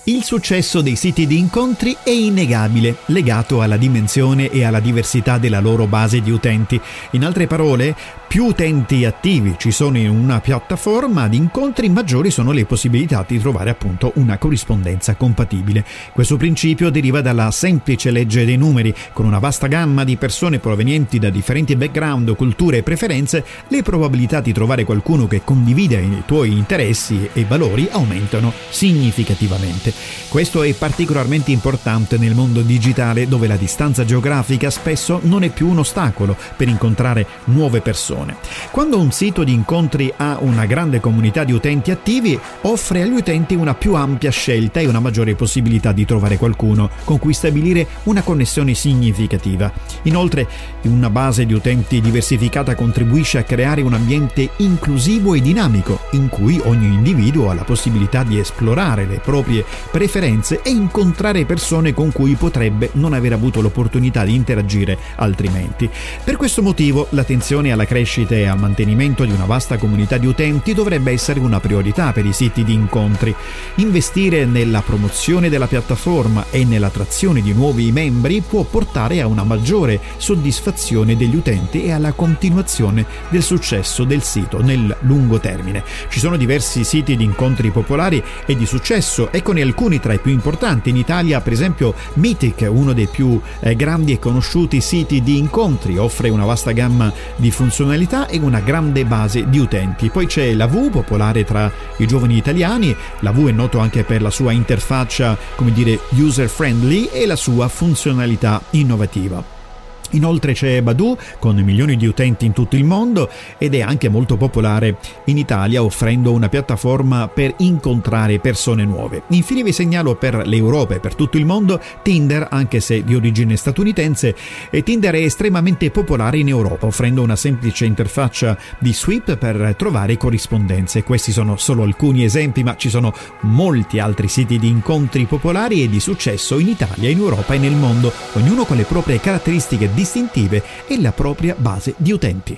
Il successo dei siti di incontri è innegabile, legato alla dimensione e alla diversità della loro base di utenti. In altre parole, più utenti attivi ci sono in una piattaforma di incontri, maggiori sono le possibilità di trovare appunto una corrispondenza compatibile. Questo principio deriva dalla semplice legge dei numeri. Con una vasta gamma di persone provenienti da differenti background, culture e preferenze, le probabilità di trovare qualcuno che condivide i tuoi interessi e valori aumentano significativamente. Questo è particolarmente importante nel mondo digitale, dove la distanza geografica spesso non è più un ostacolo per incontrare nuove persone. Quando un sito di incontri ha una grande comunità di utenti attivi, offre agli utenti una più ampia scelta e una maggiore possibilità di trovare qualcuno con cui stabilire una connessione significativa. Inoltre, una base di utenti diversificata contribuisce a creare un ambiente inclusivo e dinamico, in cui ogni individuo ha la possibilità di esplorare le proprie preferenze e incontrare persone con cui potrebbe non aver avuto l'opportunità di interagire altrimenti. Per questo motivo, l'attenzione alla crescita e al mantenimento di una vasta comunità di utenti dovrebbe essere una priorità per i siti di incontri. Investire nella promozione della piattaforma e nell'attrazione di nuovi membri può portare a una maggiore soddisfazione degli utenti e alla continuazione del successo del sito nel lungo termine. Ci sono diversi siti di incontri popolari e di successo, eccone alcuni tra i più importanti. In Italia, per esempio, Meetic, uno dei più grandi e conosciuti siti di incontri, offre una vasta gamma di funzionalità e una grande base di utenti. Poi c'è Lavu, popolare tra i giovani italiani. Lavu è noto anche per la sua interfaccia, user friendly, e la sua funzionalità innovativa. Inoltre c'è Badoo, con milioni di utenti in tutto il mondo, ed è anche molto popolare in Italia, offrendo una piattaforma per incontrare persone nuove. Infine vi segnalo per l'Europa e per tutto il mondo Tinder, anche se di origine statunitense, e Tinder è estremamente popolare in Europa, offrendo una semplice interfaccia di swipe per trovare corrispondenze. Questi sono solo alcuni esempi, ma ci sono molti altri siti di incontri popolari e di successo in Italia, in Europa e nel mondo, ognuno con le proprie caratteristiche distintive e la propria base di utenti.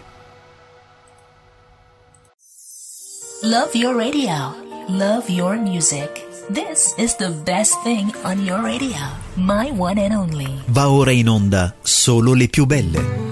Love your radio. Love your music. This is the best thing on your radio. My one and only. Va ora in onda Solo le più belle.